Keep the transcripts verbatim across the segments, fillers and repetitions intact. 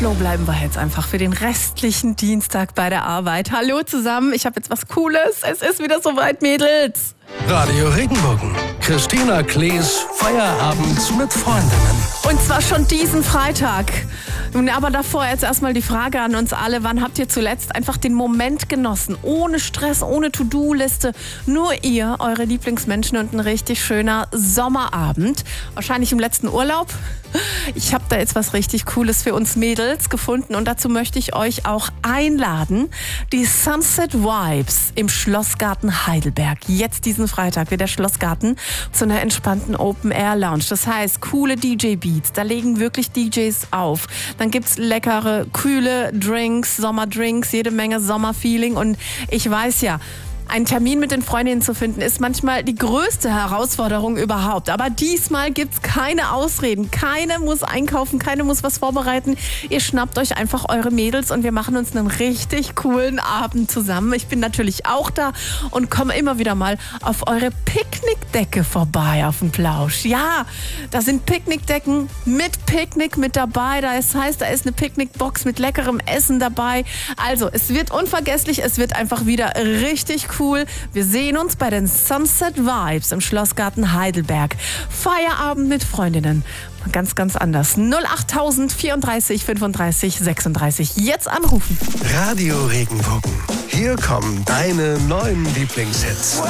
Flow bleiben wir jetzt einfach für den restlichen Dienstag bei der Arbeit. Hallo zusammen, ich habe jetzt was Cooles. Es ist wieder soweit, Mädels. Radio Regenbogen. Christina Klees Feierabend mit Freundinnen. Und zwar schon diesen Freitag. Nun, aber davor jetzt erstmal die Frage an uns alle. Wann habt ihr zuletzt einfach den Moment genossen? Ohne Stress, ohne To-Do-Liste. Nur ihr, eure Lieblingsmenschen und ein richtig schöner Sommerabend. Wahrscheinlich im letzten Urlaub. Ich habe da jetzt was richtig Cooles für uns Mädels gefunden und dazu möchte ich euch auch einladen. Die Sunset Vibes im Schlossgarten Heidelberg. Jetzt diesen Freitag wird der Schlossgarten zu einer entspannten Open-Air-Lounge. Das heißt, coole D J-Beats, da legen wirklich D Js auf. Dann gibt's leckere, kühle Drinks, Sommerdrinks, jede Menge Sommerfeeling und ich weiß ja, einen Termin mit den Freundinnen zu finden, ist manchmal die größte Herausforderung überhaupt. Aber diesmal gibt's keine Ausreden. Keine muss einkaufen, keine muss was vorbereiten. Ihr schnappt euch einfach eure Mädels und wir machen uns einen richtig coolen Abend zusammen. Ich bin natürlich auch da und komme immer wieder mal auf eure Picknickdecke vorbei auf den Plausch. Ja, da sind Picknickdecken mit Picknick mit dabei. Das heißt, da ist eine Picknickbox mit leckerem Essen dabei. Also, es wird unvergesslich. Es wird einfach wieder richtig cool. Cool. Wir sehen uns bei den Sunset Vibes im Schlossgarten Heidelberg. Feierabend mit Freundinnen. Ganz, ganz anders. null acht tausend vierunddreißig fünfunddreißig sechsunddreißig. Jetzt anrufen. Radio Regenbogen. Hier kommen deine neuen Lieblingshits.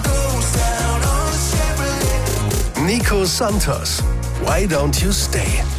Nico Santos. Why don't you stay?